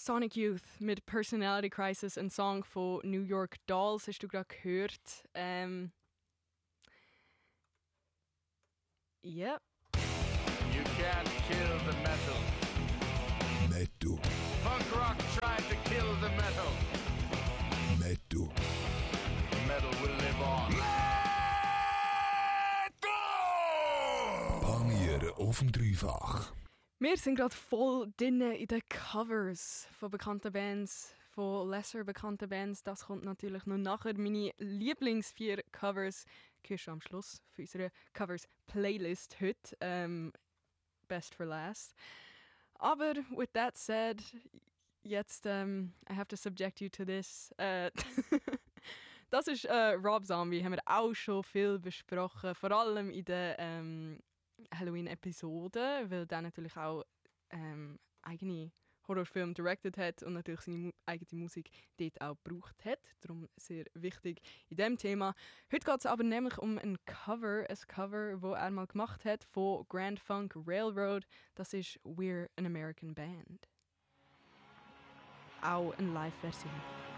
Sonic Youth mit Personality Crisis, ein Song von New York Dolls, hast du gerade gehört. Ja. You can't kill the metal. Metal. Punk rock tried to kill the metal. Metal. Metal will live on. Metal! Panieren auf dem Dreifach. Wir sind gerade voll drin in den Covers von bekannten Bands, von lesser bekannten Bands. Das kommt natürlich noch nachher. Meine Lieblings 4 Covers hörst du am Schluss für unsere Covers-Playlist heute. Best for last. Aber with that said, jetzt I have to subject you to this. Das ist Rob Zombie, haben wir auch schon viel besprochen, vor allem in der Halloween-Episode, weil der natürlich auch eigene Horrorfilme directed hat und natürlich seine eigene Musik dort auch gebraucht hat. Darum sehr wichtig in diesem Thema. Heute geht es aber nämlich um ein Cover, das er mal gemacht hat von Grand Funk Railroad. Das ist We're an American Band. Auch eine Live-Version.